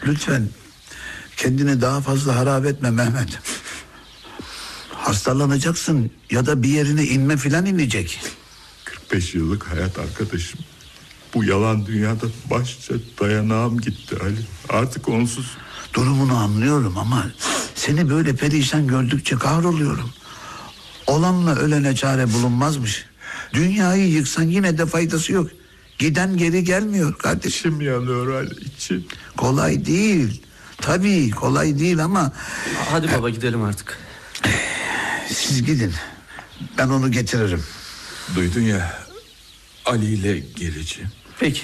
Lütfen kendini daha fazla harap etme Mehmet. Hastalanacaksın ya da bir yerine inme filan inecek. 45 yıllık hayat arkadaşım. Bu yalan dünyada başça dayanağım gitti Ali. Artık onsuz. Durumunu anlıyorum ama seni böyle perişan gördükçe kahroluyorum. Olanla ölene çare bulunmazmış. Dünyayı yıksan yine de faydası yok. Giden geri gelmiyor kardeşim. İçim yanıyor Ali, içim. Kolay değil. Tabii kolay değil ama... Hadi baba gidelim artık. Siz gidin. Ben onu getiririm. Duydun ya, Ali ile geleceğim. Peki.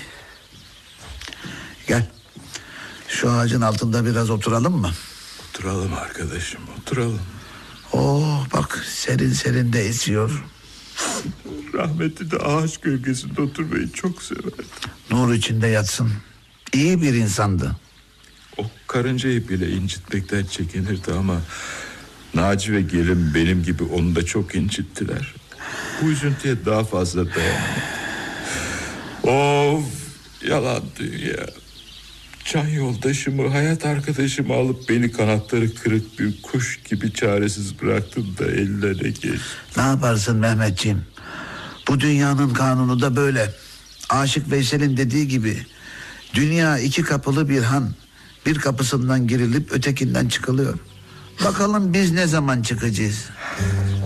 Gel. Şu ağacın altında biraz oturalım mı? Oturalım arkadaşım, oturalım. Oh bak serin serin de esiyor. Rahmetli de ağaç gölgesinde oturmayı çok severdi. Nur içinde yatsın. İyi bir insandı. O karıncayı bile incitmekten çekinirdi ama Naci ve gelin benim gibi onu da çok incittiler. Bu üzüntüye daha fazla dayanamadım. Of, yalan dünya. Can yoldaşımı, hayat arkadaşımı alıp beni kanatları kırık bir kuş gibi çaresiz bıraktın da ellerine geç. Ne yaparsın Mehmetciğim? Bu dünyanın kanunu da böyle. Aşık Veysel'in dediği gibi dünya iki kapılı bir han. Bir kapısından girilip ötekinden çıkılıyor. Bakalım biz ne zaman çıkacağız?